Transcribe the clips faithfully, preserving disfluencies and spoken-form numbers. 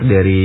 Dari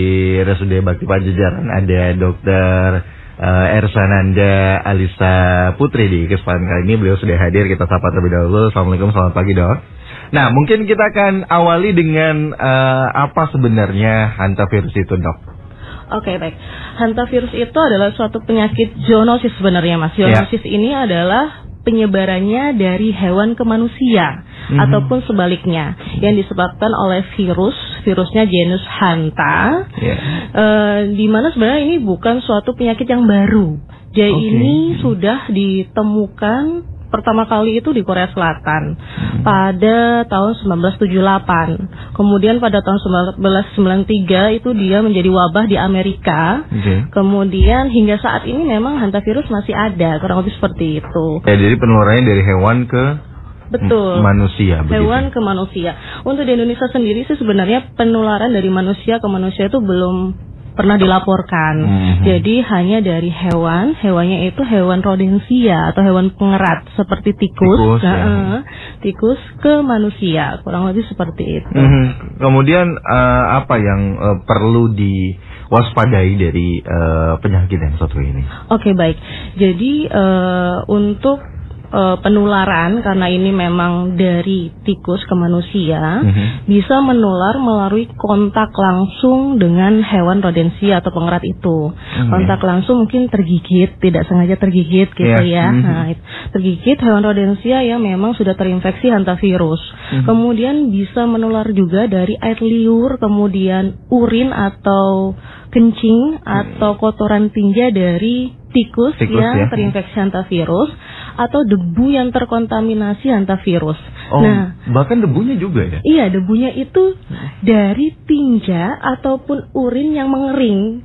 R S U D Bakti Pajajaran ada dokter uh, Ersananda Alisa Putri. Di kesempatan kali ini beliau sudah hadir, kita sapa terlebih dahulu. Assalamualaikum, selamat pagi dok. Nah, mungkin kita akan awali dengan uh, apa sebenarnya hantavirus itu dok? Oke, baik. Hantavirus itu adalah suatu penyakit zoonosis sebenarnya mas. Zoonosis ya. Ini adalah penyebarannya dari hewan ke manusia mm-hmm. ataupun sebaliknya yang disebabkan oleh virus, virusnya genus Hanta, yeah. uh, di mana sebenarnya ini bukan suatu penyakit yang baru. Jadi okay. ini sudah ditemukan pertama kali itu di Korea Selatan hmm. pada tahun seribu sembilan ratus tujuh puluh delapan. Kemudian pada tahun seribu sembilan ratus sembilan puluh tiga itu dia menjadi wabah di Amerika. Okay. Kemudian hingga saat ini memang hantavirus masih ada, kurang lebih seperti itu. Ya, jadi penularannya dari hewan ke Betul. manusia. Hewan begitu. ke manusia. Untuk di Indonesia sendiri sih sebenarnya penularan dari manusia ke manusia itu belum pernah dilaporkan. Mm-hmm. Jadi hanya dari hewan, hewannya itu hewan rodensia atau hewan pengerat seperti tikus, tikus, nah, ya. uh, tikus ke manusia, kurang lebih seperti itu. Mm-hmm. Kemudian uh, apa yang uh, perlu diwaspadai dari uh, penyakit yang satu ini? Oke, okay, baik. Jadi uh, untuk Uh, penularan, karena ini memang dari tikus ke manusia, mm-hmm. bisa menular melalui kontak langsung dengan hewan rodensia atau pengerat itu. Mm-hmm. Kontak langsung mungkin tergigit, tidak sengaja tergigit gitu yeah. ya. Mm-hmm. Nah, tergigit hewan rodensia yang memang sudah terinfeksi hantavirus. Mm-hmm. Kemudian bisa menular juga dari air liur, kemudian urin atau kencing atau kotoran tinja dari tikus, tikus yang ya. terinfeksi hantavirus, atau debu yang terkontaminasi hantavirus. Oh, nah, bahkan debunya juga ya? Iya, debunya itu dari tinja ataupun urin yang mengering.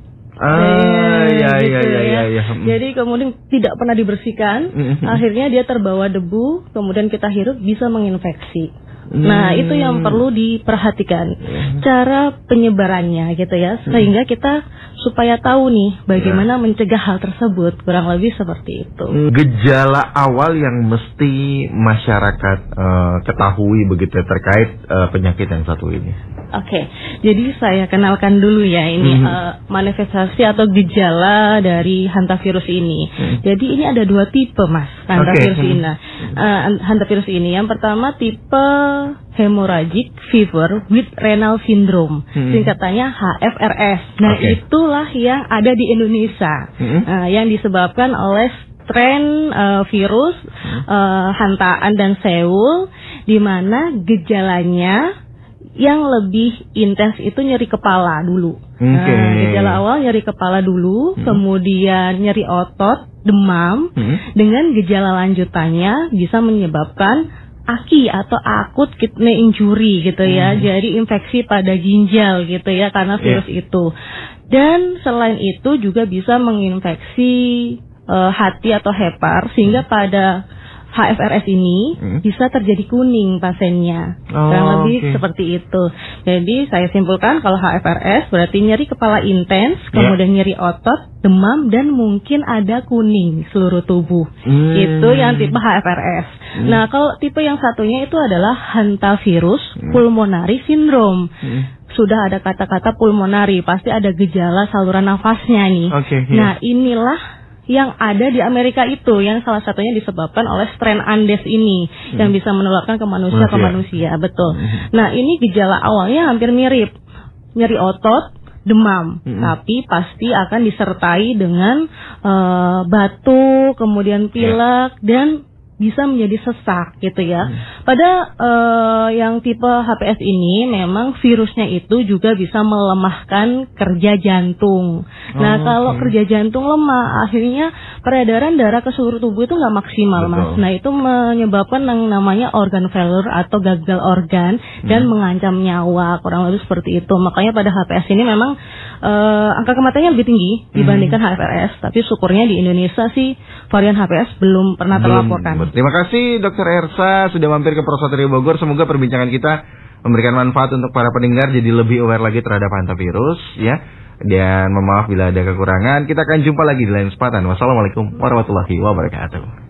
Ah, eh, ya, gitu ya, ya, ya, ya. Jadi kemudian tidak pernah dibersihkan, mm-hmm. akhirnya dia terbawa debu, kemudian kita hirup bisa menginfeksi. Hmm. Nah, itu yang perlu diperhatikan, hmm. cara penyebarannya gitu ya, sehingga kita supaya tahu nih bagaimana hmm. mencegah hal tersebut, kurang lebih seperti itu. Gejala awal yang mesti masyarakat uh, ketahui begitu terkait uh, penyakit yang satu ini. Oke, okay. Jadi saya kenalkan dulu ya ini hmm. uh, manifestasi atau gejala dari hantavirus ini. Hmm. Jadi ini ada dua tipe mas hantavirus okay. ini. Uh, hantavirus ini yang pertama tipe hemorrhagic fever with renal syndrome, hmm. singkatannya H F R S. Nah okay. itulah yang ada di Indonesia, hmm. uh, yang disebabkan oleh strain uh, virus uh, hantaan dan Seoul, di mana gejalanya yang lebih intens itu nyeri kepala dulu. Okay. Nah, gejala awal nyeri kepala dulu, hmm. kemudian nyeri otot, demam, hmm. dengan gejala lanjutannya bisa menyebabkan aki atau akut kidney injury gitu ya. Hmm. Jadi infeksi pada ginjal gitu ya karena virus yeah. itu. Dan selain itu juga bisa menginfeksi uh, hati atau hepar sehingga hmm. pada H F R S ini hmm. bisa terjadi kuning pasiennya, oh, kurang lebih okay. seperti itu. Jadi saya simpulkan kalau H F R S berarti nyeri kepala intens, yeah. kemudian nyeri otot, demam, dan mungkin ada kuning seluruh tubuh. Hmm. Itu yang tipe H F R S. Hmm. Nah, kalau tipe yang satunya itu adalah hantavirus hmm. pulmonary syndrome. Hmm. Sudah ada kata-kata pulmonary, pasti ada gejala saluran nafasnya nih. Okay, yeah. Nah, inilah yang ada di Amerika itu, yang salah satunya disebabkan oleh strain Andes ini, hmm. yang bisa menularkan ke manusia Manusia. ke manusia, betul. Hmm. Nah, ini gejala awalnya hampir mirip, nyeri otot, demam, hmm. tapi pasti akan disertai dengan uh, batuk, kemudian pilek, yeah. dan bisa menjadi sesak gitu ya. Hmm. Pada uh, yang tipe H P S ini memang virusnya itu juga bisa melemahkan kerja jantung. Oh, nah kalau okay. kerja jantung lemah, akhirnya peredaran darah ke seluruh tubuh itu nggak maksimal. Betul. Mas. Nah itu menyebabkan yang namanya organ failure atau gagal organ hmm. dan mengancam nyawa, kurang lebih seperti itu. Makanya pada H P S ini memang uh, angka kematiannya lebih tinggi dibandingkan hmm. H F R S. Tapi syukurnya di Indonesia sih varian H P S belum pernah terlaporkan. Terima kasih Dokter Ersa sudah mampir ke Prosatria Bogor. Semoga perbincangan kita memberikan manfaat untuk para pendengar jadi lebih aware lagi terhadap hantavirus ya. Dan mohon maaf bila ada kekurangan. Kita akan jumpa lagi di lain kesempatan. Wassalamualaikum warahmatullahi wabarakatuh.